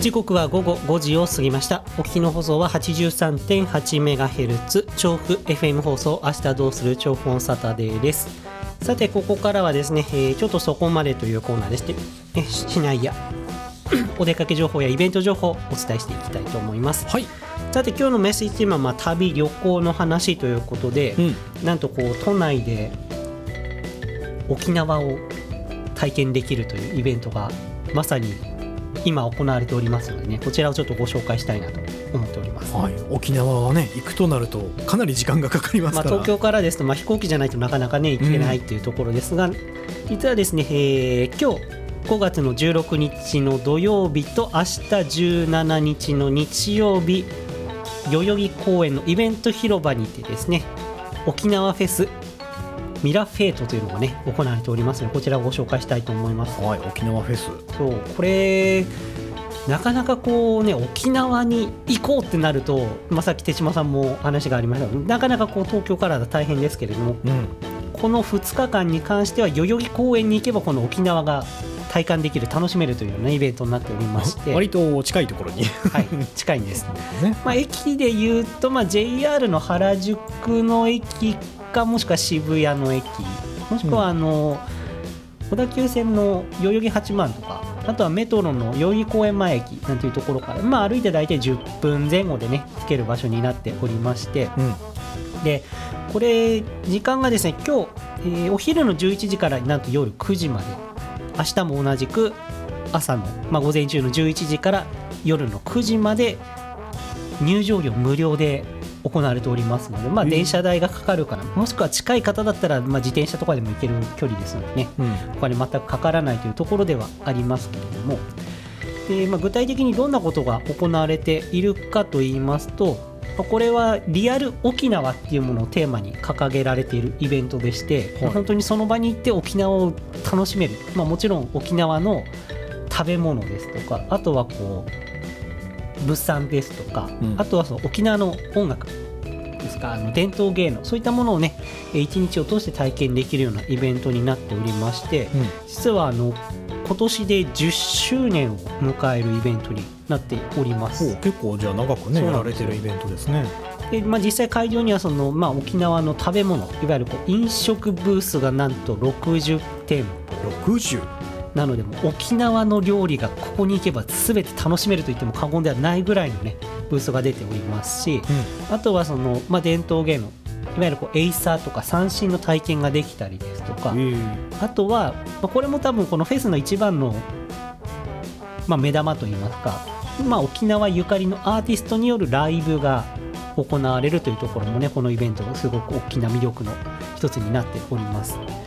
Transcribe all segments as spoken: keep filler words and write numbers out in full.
時刻は午後ごじを過ぎました。お聞きの放送は はちじゅうさんてんはちメガヘルツ 調布 エフエム 放送、明日どうする調布オンサタデーです。さてここからはですね、えー、ちょっとそこまでというコーナーでして、え市内やお出かけ情報やイベント情報をお伝えしていきたいと思います。 はい、 さて今日のメッセージテーマは、まあ、旅旅行の話ということで、うん、なんとこう都内で沖縄を体験できるというイベントがまさに今行われておりますのでね、こちらをちょっとご紹介したいなと思っております。 はい、沖縄はね行くとなるとかなり時間がかかりますから、 まあ、東京からですと、まあ、飛行機じゃないとなかなかね行けないというところですが、うん、実はですね、えー、今日ごがつのじゅうろくにちの土曜日と明日じゅうしちにちの日曜日、代々木公園のイベント広場にてですね、沖縄フェスミラフェートというのがね行われておりますので、こちらをご紹介したいと思います。 はい、沖縄フェス、 そうこれなかなかこうね沖縄に行こうってなると、まあ、さっき手島さんも話がありましたが、なかなかこう東京からだと大変ですけれども、うん、このふつかかんに関しては代々木公園に行けばこの沖縄が体感できる、楽しめるというようなイベントになっておりまして、 割と近いところにはい、近いんです、ね。まあ、駅でいうと、まあ、ジェイアール の原宿の駅か、もしくは渋谷の駅、もしくはあの、うん、小田急線の代々木八幡とか、あとはメトロの代々木公園前駅なんていうところから、まあ、歩いて大体じゅっぷんぜん後でね着ける場所になっておりまして、うん、でこれ時間がですね今日、えー、お昼のじゅういちじからなんと夜くじまで、明日も同じく朝の、まあ、午前中のじゅういちじから夜のくじまで入場料無料で行われておりますので、まあ、電車代がかかるかな、もしくは近い方だったら、まあ、自転車とかでも行ける距離ですのでね、うん、他に全くかからないというところではありますけれども、で、まあ、具体的にどんなことが行われているかといいますと、これはリアル沖縄っていうものをテーマに掲げられているイベントでして、はい、本当にその場に行って沖縄を楽しめる、まあ、もちろん沖縄の食べ物ですとか、あとはこう物産ですとか、うん、あとはそう沖縄の音楽ですか、あの伝統芸能、そういったものをね一日を通して体験できるようなイベントになっておりまして、うん、実はあの今年でじゅっしゅうねんを迎えるイベントになっております。 結構じゃあ長くねやられてるイベントですね。 で、まあ、実際会場にはその、まあ、沖縄の食べ物、いわゆるこう飲食ブースがなんとろくじゅってんぽ。 ろくじゅうなのでもう沖縄の料理がここに行けば全て楽しめると言っても過言ではないぐらいのねブースが出ておりますし、うん、あとはその、まあ、伝統芸能、いわゆるこうエイサーとか三線の体験ができたりですとか、あとは、まあ、これも多分このフェスの一番の、まあ、目玉といいますか、まあ、沖縄ゆかりのアーティストによるライブが行われるというところもね、このイベントすごく大きな魅力の一つになっております、うん、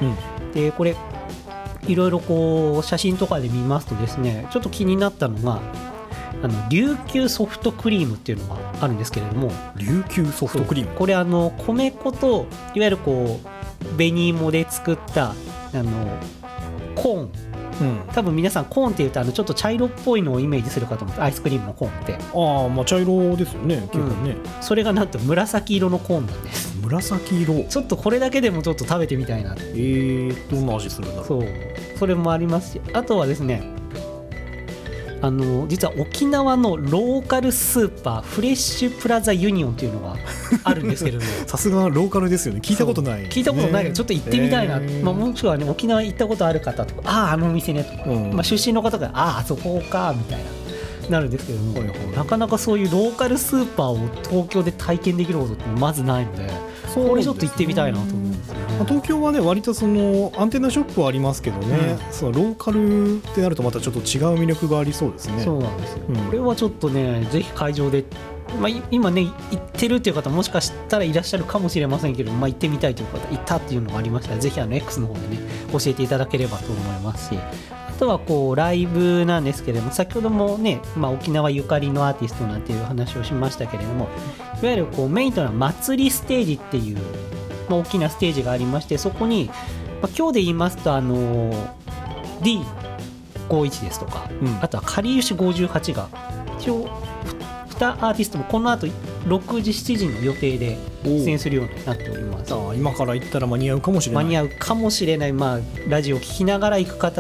でこれいろいろこう写真とかで見ますとですね、ちょっと気になったのがあの琉球ソフトクリームっていうのがあるんですけれども、 琉球ソフトクリーム、 これあの米粉といわゆるこう紅芋で作ったあのコーン、うん、多分皆さんコーンっていうとあのちょっと茶色っぽいのをイメージするかと思って、アイスクリームのコーンって、 ああ、まあ茶色ですよね結構ね、 うん、それがなんと紫色のコーンなんです。 紫色、 ちょっとこれだけでもちょっと食べてみたいな。 えー、どんな味するんだろう。 そう、それもありますし、あとはですね、あの実は沖縄のローカルスーパーフレッシュプラザユニオンっていうのがあるんですけれどもさすがローカルですよね。聞いたことない、ね、 聞いたことないけどちょっと行ってみたいな、えーまあ、もしくはね沖縄行ったことある方とか、あああのお店ねとか、うんまあ、出身の方がああそこかみたいななるんですけれども、はいはい、なかなかそういうローカルスーパーを東京で体験できることってまずないので、これちょっと行ってみたいなと思うんですよね。 まあ、東京はね割とそのアンテナショップはありますけどね、うん、そのローカルってなるとまたちょっと違う魅力がありそうですね。 そうなんですよ、うん、これはちょっとねぜひ会場で、まあ、今ね行ってるっていう方もしかしたらいらっしゃるかもしれませんけど、まあ、行ってみたいという方行ったっていうのがありましたら、ぜひあの X の方でね教えていただければと思いますし、あとはこうライブなんですけれども、先ほどもね、まあ、沖縄ゆかりのアーティストなんていう話をしましたけれども、いわゆるこうメインとなる祭りステージっていう、まあ、大きなステージがありまして、そこに、まあ、今日で言いますとあの ディーごじゅういち ですとか、うん、あとはかりゆしごじゅうはちが一応にアーティストもこの後ろくじしちじの予定で出演するようになっております。 あ、今から行ったら間に合うかもしれない。 間に合うかもしれない、まあ、ラジオを聞きながら行く方